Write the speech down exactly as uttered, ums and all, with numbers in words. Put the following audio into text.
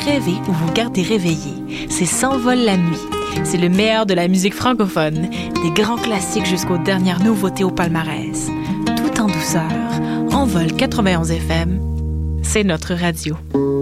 rêver ou vous garder réveillé. C'est S'envole la nuit. C'est le meilleur de la musique francophone, des grands classiques jusqu'aux dernières nouveautés au palmarès. Tout en douceur, Envol quatre-vingt-onze F M, c'est notre radio.